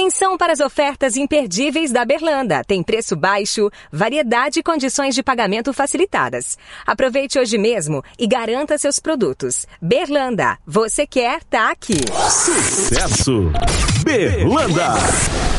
Atenção para as ofertas imperdíveis da Berlanda. Tem preço baixo, variedade e condições de pagamento facilitadas. Aproveite hoje mesmo e garanta seus produtos. Berlanda, você quer, tá aqui. Sucesso! Berlanda!